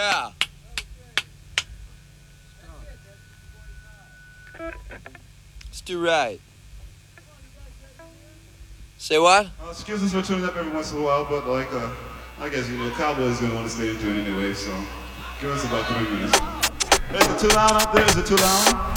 Yeah. Let's do right. Say what? Excuse us for tuning up every once in a while, but like, I guess, Cowboy's gonna want to stay into it anyway, so give us about 3 minutes. Is it too loud out there? Is it too loud?